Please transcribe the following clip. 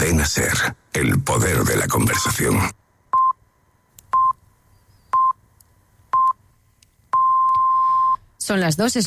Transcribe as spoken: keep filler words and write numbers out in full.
Cadena Ser, el poder de la conversación. Son las dos.